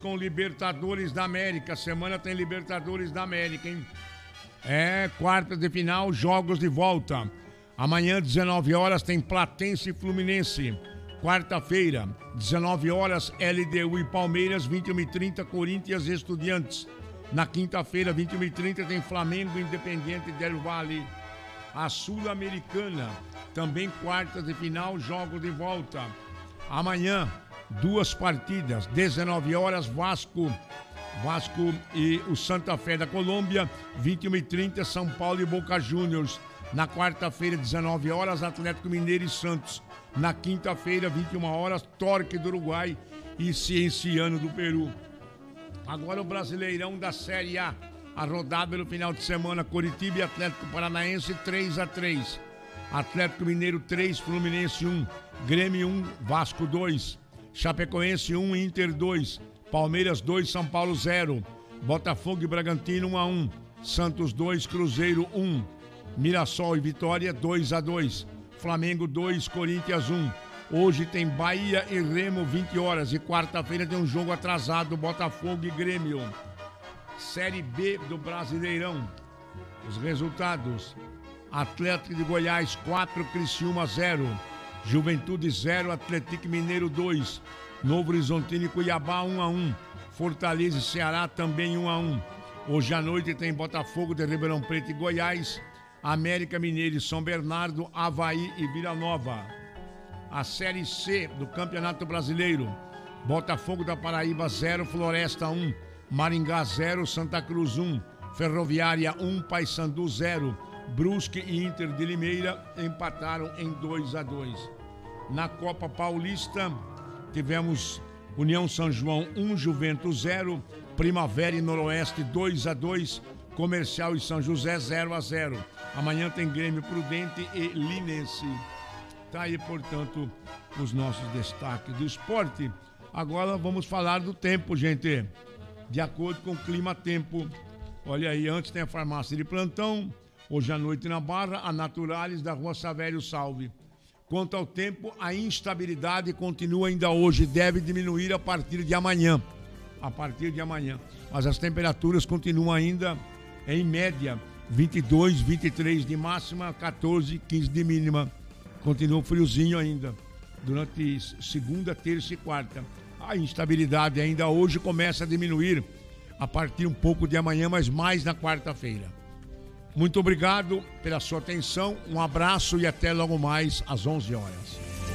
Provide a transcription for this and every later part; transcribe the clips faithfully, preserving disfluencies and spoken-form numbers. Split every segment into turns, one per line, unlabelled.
Com Libertadores da América. Semana tem Libertadores da América, hein? É, quartas de final, jogos de volta. Amanhã, dezenove horas, tem Platense e Fluminense. Quarta-feira, dezenove horas, L D U e Palmeiras, vinte e uma e trinta, Corinthians e Estudiantes. Na quinta-feira, vinte e uma e trinta, tem Flamengo e Independiente del Valle. A Sul-Americana, também quartas de final, jogos de volta. Amanhã, duas partidas, dezenove horas, Vasco, Vasco e o Santa Fé da Colômbia, vinte e uma e trinta, São Paulo e Boca Juniors. Na quarta-feira, dezenove horas, Atlético Mineiro e Santos. Na quinta-feira, vinte e uma horas, Torque do Uruguai e Cienciano do Peru. Agora o Brasileirão da Série A. A rodada no final de semana, Coritiba e Atlético Paranaense, três a três. Atlético Mineiro três, Fluminense um, Grêmio um, Vasco dois. Chapecoense um, Inter dois, Palmeiras dois, São Paulo zero, Botafogo e Bragantino um a um, Santos dois, Cruzeiro um, Mirassol e Vitória dois a dois, Flamengo dois, Corinthians um. Hoje tem Bahia e Remo, vinte horas, e quarta-feira tem um jogo atrasado, Botafogo e Grêmio. Série B do Brasileirão. Os resultados: Atlético de Goiás quatro, Criciúma zero, Juventude zero, Atlético Mineiro dois, Novo Horizontino e Cuiabá um a um, Fortaleza e Ceará também um a um. Hoje à noite tem Botafogo de Ribeirão Preto e Goiás, América Mineiro e São Bernardo, Avaí e Vila Nova. A Série C do Campeonato Brasileiro: Botafogo da Paraíba zero, Floresta um, Maringá zero, Santa Cruz um, Ferroviária um, Paysandu zero. Brusque e Inter de Limeira empataram em dois a dois. Na Copa Paulista, tivemos União São João um, Juventus zero, Primavera e Noroeste dois a dois, Comercial e São José zero a zero. Amanhã tem Grêmio Prudente e Linense. Tá aí, portanto, os nossos destaques do esporte. Agora vamos falar do tempo, gente. De acordo com o clima-tempo. Olha aí, antes tem a farmácia de plantão. Hoje à noite na Barra, a Naturalis da Rua Savério Salve. Quanto ao tempo, a instabilidade continua ainda hoje, deve diminuir a partir de amanhã. A partir de amanhã. Mas as temperaturas continuam ainda, em média, vinte e dois, vinte e três de máxima, quatorze, quinze de mínima. Continua friozinho ainda, durante segunda, terça e quarta. A instabilidade ainda hoje começa a diminuir a partir um pouco de amanhã, mas mais na quarta-feira. Muito obrigado pela sua atenção, um abraço e até logo mais às onze horas.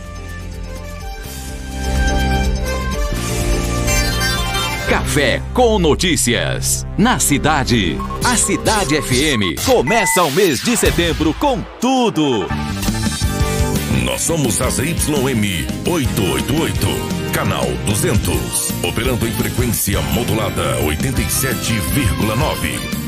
Café com Notícias. Na cidade, a Cidade F M começa o mês de setembro com tudo.
Nós somos a Z Y M oitocentos e oitenta e oito, canal duzentos, operando em frequência modulada oitenta e sete vírgula nove.